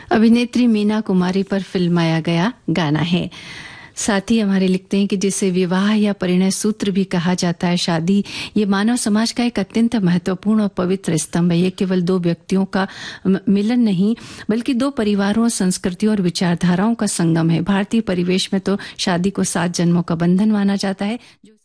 अभिनेत्री मीना कुमारी पर फिल्माया गया गाना है। साथ ही हमारे लिखते हैं कि जिसे विवाह या परिणय सूत्र भी कहा जाता है, शादी ये मानव समाज का एक अत्यंत महत्वपूर्ण और पवित्र स्तंभ है। ये केवल दो व्यक्तियों का मिलन नहीं बल्कि दो परिवारों, संस्कृतियों और विचारधाराओं का संगम है। भारतीय परिवेश में तो शादी को 7 जन्मों का बंधन माना जाता है।